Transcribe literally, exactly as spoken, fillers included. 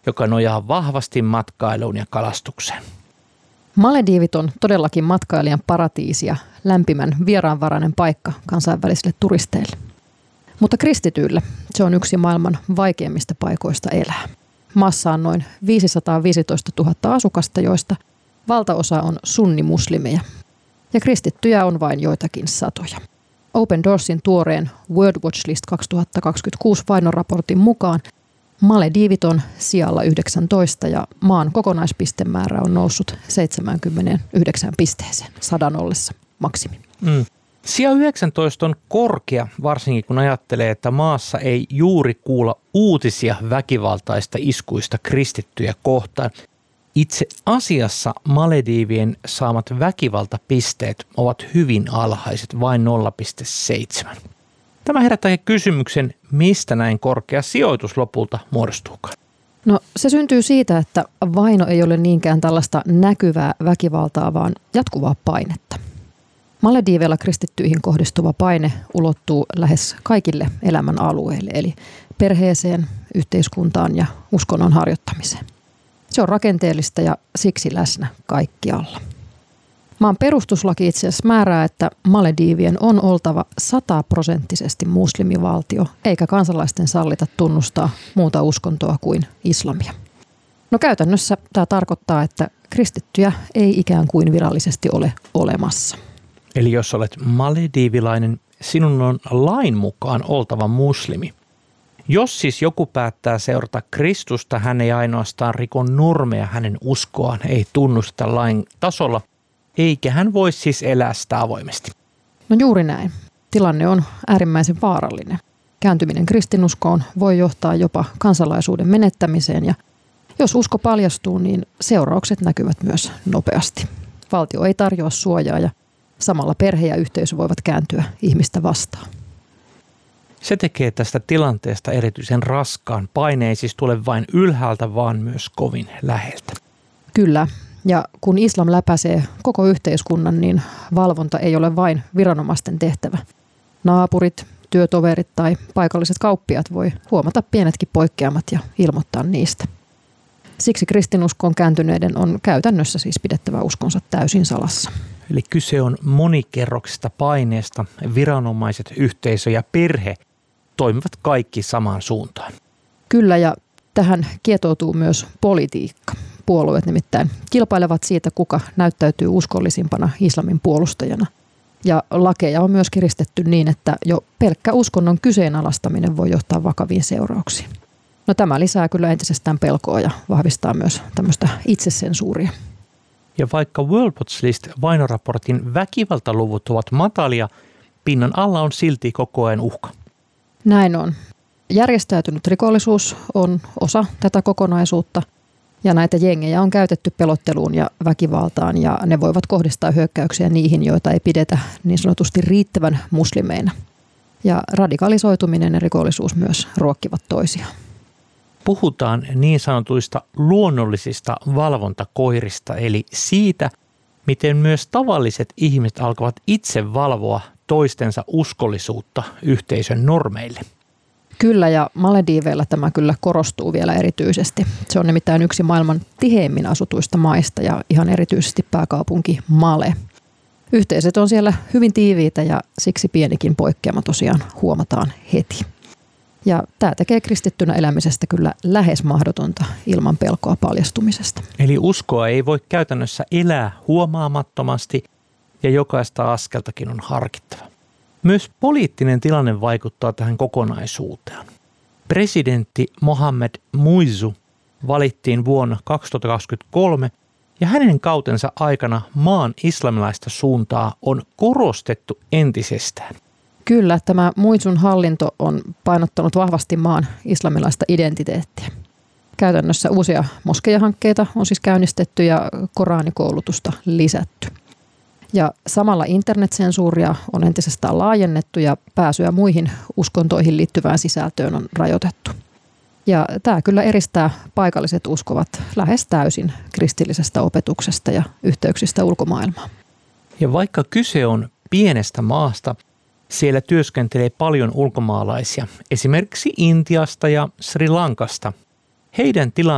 joka nojaa vahvasti matkailuun ja kalastukseen. Malediivit on todellakin matkailijan paratiisi ja lämpimän vieraanvarainen paikka kansainvälisille turisteille. Mutta kristityille se on yksi maailman vaikeimmista paikoista elää. Maassa on noin viisisataaviisitoistatuhatta asukasta, joista valtaosa on sunnimuslimeja. Ja kristittyjä on vain joitakin satoja. Open Doorsin tuoreen World Watch List kaksituhattakaksikymmentäkuusi vainoraportin mukaan Malediivit on sijalla yhdeksäntoista ja maan kokonaispistemäärä on noussut seitsemänkymmentäyhdeksän pisteeseen, sadan ollessa maksimi. Mm. Sija yhdeksäntoista on korkea, varsinkin kun ajattelee, että maassa ei juuri kuulla uutisia väkivaltaista iskuista kristittyjä kohtaan. Itse asiassa Malediivien saamat väkivaltapisteet ovat hyvin alhaiset, vain nolla pilkku seitsemän. Tämä herättää kysymyksen, mistä näin korkea sijoitus lopulta muodostuukaan. No se syntyy siitä, että vaino ei ole niinkään tällaista näkyvää väkivaltaa, vaan jatkuvaa painetta. Malediiveilla kristittyihin kohdistuva paine ulottuu lähes kaikille elämän alueille, eli perheeseen, yhteiskuntaan ja uskonnon harjoittamiseen. Se on rakenteellista ja siksi läsnä kaikkialla. Maan perustuslaki itse asiassa määrää, että Malediivien on oltava sataprosenttisesti muslimivaltio, eikä kansalaisten sallita tunnustaa muuta uskontoa kuin islamia. No käytännössä tämä tarkoittaa, että kristittyjä ei ikään kuin virallisesti ole olemassa. Eli jos olet malediivilainen, sinun on lain mukaan oltava muslimi. Jos siis joku päättää seurata Kristusta, hän ei ainoastaan riko nurmeja, hänen uskoaan ei tunnusta lain tasolla, eikä hän voi siis elää sitä avoimesti. No juuri näin. Tilanne on äärimmäisen vaarallinen. Kääntyminen kristinuskoon voi johtaa jopa kansalaisuuden menettämiseen ja jos usko paljastuu, niin seuraukset näkyvät myös nopeasti. Valtio ei tarjoa suojaa ja samalla perhe ja yhteisö voivat kääntyä ihmistä vastaan. Se tekee tästä tilanteesta erityisen raskaan. Paine ei siis tule vain ylhäältä, vaan myös kovin läheltä. Kyllä. Ja kun islam läpäisee koko yhteiskunnan, niin valvonta ei ole vain viranomaisten tehtävä. Naapurit, työtoverit tai paikalliset kauppiaat voi huomata pienetkin poikkeamat ja ilmoittaa niistä. Siksi kristinuskoon kääntyneiden on käytännössä siis pidettävä uskonsa täysin salassa. Eli kyse on monikerroksista paineesta. Viranomaiset, yhteisö ja perhe toimivat kaikki samaan suuntaan. Kyllä, ja tähän kietoutuu myös politiikka. Puolueet nimittäin kilpailevat siitä, kuka näyttäytyy uskollisimpana islamin puolustajana. Ja lakeja on myös kiristetty niin, että jo pelkkä uskonnon kyseenalaistaminen voi johtaa vakaviin seurauksiin. No tämä lisää kyllä entisestään pelkoa ja vahvistaa myös tämmöistä itsesensuuria. Ja vaikka World Watch List vainoraportin väkivaltaluvut ovat matalia, pinnan alla on silti koko ajan uhka. Näin on. Järjestäytynyt rikollisuus on osa tätä kokonaisuutta ja näitä jengejä on käytetty pelotteluun ja väkivaltaan ja ne voivat kohdistaa hyökkäyksiä niihin, joita ei pidetä niin sanotusti riittävän muslimeina. Ja radikalisoituminen ja rikollisuus myös ruokkivat toisiaan. Puhutaan niin sanotuista luonnollisista valvontakoirista, eli siitä, miten myös tavalliset ihmiset alkavat itse valvoa toistensa uskollisuutta yhteisön normeille. Kyllä, ja Malediiveilla tämä kyllä korostuu vielä erityisesti. Se on nimittäin yksi maailman tiheimmin asutuista maista ja ihan erityisesti pääkaupunki Male. Yhteisöt on siellä hyvin tiiviitä ja siksi pienikin poikkeama tosiaan huomataan heti. Ja tämä tekee kristittynä elämisestä kyllä lähes mahdotonta ilman pelkoa paljastumisesta. Eli uskoa ei voi käytännössä elää huomaamattomasti ja jokaista askeltakin on harkittava. Myös poliittinen tilanne vaikuttaa tähän kokonaisuuteen. Presidentti Mohamed Muizzu valittiin vuonna kaksituhattakaksikymmentäkolme ja hänen kautensa aikana maan islamilaista suuntaa on korostettu entisestään. Kyllä, tämä Muizun hallinto on painottanut vahvasti maan islamilaista identiteettiä. Käytännössä uusia moskejahankkeita on siis käynnistetty ja koraanikoulutusta lisätty. Ja samalla internetsensuuria on entisestään laajennettu ja pääsyä muihin uskontoihin liittyvään sisältöön on rajoitettu. Ja tämä kyllä eristää paikalliset uskovat lähes täysin kristillisestä opetuksesta ja yhteyksistä ulkomaailmaan. Ja vaikka kyse on pienestä maasta, siellä työskentelee paljon ulkomaalaisia, esimerkiksi Intiasta ja Sri Lankasta. Heidän tilanteeseensa